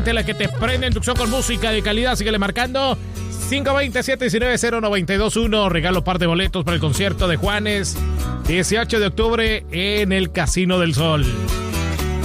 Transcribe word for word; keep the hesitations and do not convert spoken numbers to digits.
La que te prende en tu show con música de calidad. Síguele marcando cinco dos cero, siete uno nueve, cero nueve dos uno. Regalo par de boletos para el concierto de Juanes dieciocho de octubre en el Casino del Sol.